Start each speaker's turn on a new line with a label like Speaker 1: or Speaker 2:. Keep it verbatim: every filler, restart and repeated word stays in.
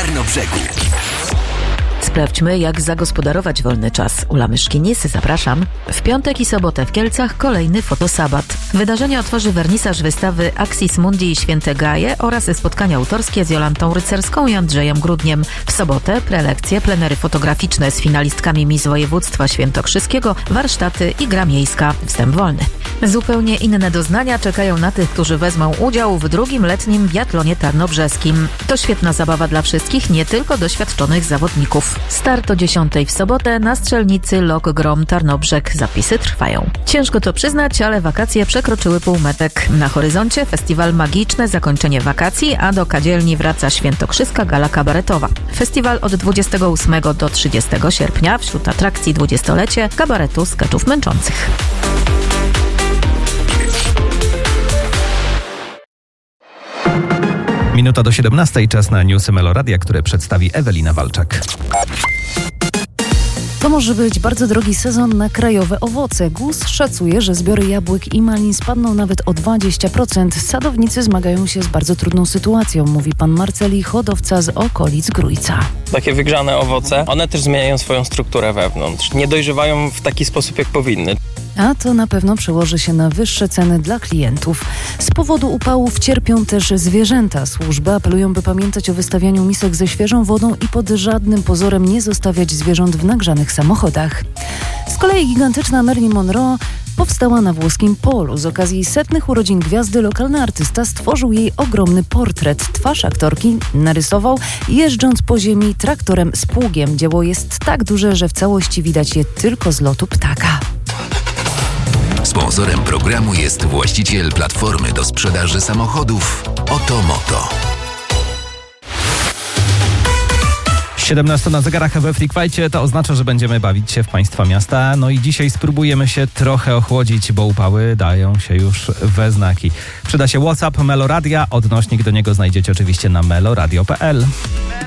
Speaker 1: Tarnobrzegu.
Speaker 2: Sprawdźmy, jak zagospodarować wolny czas. Ula Myszkinis, zapraszam. W piątek i sobotę w Kielcach kolejny fotosabat. Wydarzenie otworzy wernisaż wystawy Axis Mundi i Święte Gaje oraz spotkania autorskie z Jolantą Rycerską i Andrzejem Grudniem. W sobotę prelekcje, plenery fotograficzne z finalistkami Miss Województwa Świętokrzyskiego, warsztaty i gra miejska. Wstęp wolny. Zupełnie inne doznania czekają na tych, którzy wezmą udział w drugim letnim biatlonie tarnobrzeskim. To świetna zabawa dla wszystkich, nie tylko doświadczonych zawodników. Start o dziesiątej w sobotę na strzelnicy Lok Grom Tarnobrzeg. Zapisy trwają. Ciężko to przyznać, ale wakacje przekroczyły półmetek. Na horyzoncie festiwal Magiczne zakończenie wakacji, a do kadzielni wraca świętokrzyska gala kabaretowa. Festiwal od dwudziestego ósmego do trzydziestego sierpnia. Wśród atrakcji dwudziestolecie kabaretu skeczów męczących.
Speaker 3: Minuta do siedemnastej, czas na newsy Meloradia, które przedstawi Ewelina Walczak.
Speaker 4: To może być bardzo drogi sezon na krajowe owoce. G U S szacuje, że zbiory jabłek i malin spadną nawet o dwadzieścia procent. Sadownicy zmagają się z bardzo trudną sytuacją, mówi pan Marceli, hodowca z okolic Grójca.
Speaker 5: Takie wygrzane owoce, one też zmieniają swoją strukturę wewnątrz. Nie dojrzewają w taki sposób, jak powinny.
Speaker 4: A to na pewno przełoży się na wyższe ceny dla klientów. Z powodu upałów cierpią też zwierzęta. Służby apelują, by pamiętać o wystawianiu misek ze świeżą wodą i pod żadnym pozorem nie zostawiać zwierząt w nagrzanych samochodach. Z kolei gigantyczna Marilyn Monroe powstała na włoskim Polu. Z okazji setnych urodzin gwiazdy lokalny artysta stworzył jej ogromny portret. Twarz aktorki narysował, jeżdżąc po ziemi traktorem z pługiem. Dzieło jest tak duże, że w całości widać je tylko z lotu ptaka.
Speaker 1: Sponsorem programu jest właściciel platformy do sprzedaży samochodów Otomoto.
Speaker 3: siedemnaście na zegarach we Freak Fight'cie, to oznacza, że będziemy bawić się w państwa miasta. No i dzisiaj spróbujemy się trochę ochłodzić, bo upały dają się już we znaki. Przyda się WhatsApp Meloradia, odnośnik do niego znajdziecie oczywiście na meloradio kropka p l.